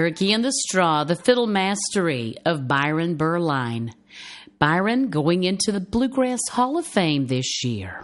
Turkey in the Straw, the fiddle mastery of Byron Berline. Byron going into the Bluegrass Hall of Fame this year.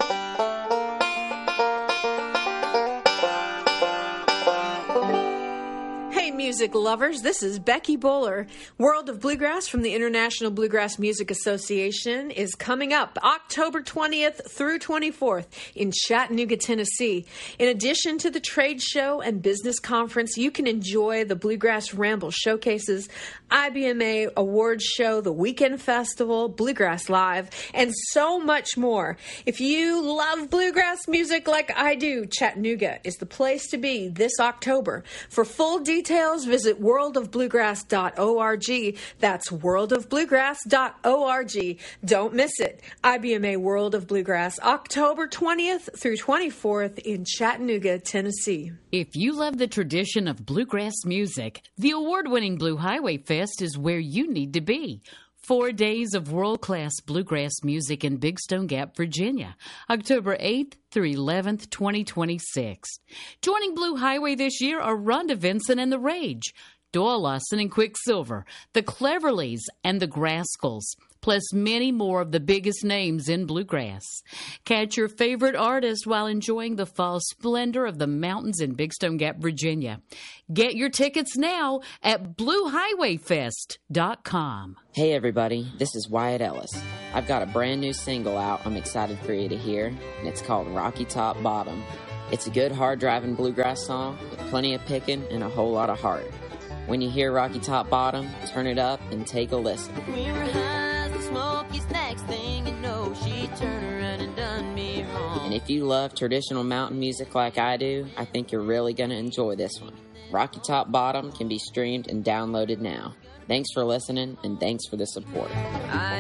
Music lovers, this is Becky Bowler. World of Bluegrass from the International Bluegrass Music Association is coming up October 20th through 24th in Chattanooga, Tennessee. In addition to the trade show and business conference, you can enjoy the Bluegrass Ramble showcases, IBMA Awards Show, the Weekend Festival, Bluegrass Live, and so much more. If you love bluegrass music like I do, Chattanooga is the place to be this October. For full details, visit worldofbluegrass.org. That's worldofbluegrass.org. Don't miss it. IBMA World of Bluegrass, October 20th through 24th in Chattanooga, Tennessee. If you love the tradition of bluegrass music, the award-winning Blue Highway Fest is where you need to be. 4 days of world-class bluegrass music in Big Stone Gap, Virginia, October 8th through 11th, 2026. Joining Blue Highway this year are Rhonda Vincent and The Rage, Doyle Lawson and Quicksilver, the Cleverleys and the Grascals, plus many more of the biggest names in bluegrass. Catch your favorite artist while enjoying the fall splendor of the mountains in Big Stone Gap, Virginia. Get your tickets now at BlueHighwayFest.com. Hey everybody, this is Wyatt Ellis. I've got a brand new single out I'm excited for you to hear, and it's called Rocky Top Bottom. It's a good hard-driving bluegrass song with plenty of picking and a whole lot of heart. When you hear Rocky Top Bottom, turn it up and take a listen. We were high as the smokiest, next thing you know, she turned around and done me wrong. And if you love traditional mountain music like I do, I think you're really going to enjoy this one. Rocky Top Bottom can be streamed and downloaded now. Thanks for listening, and thanks for the support.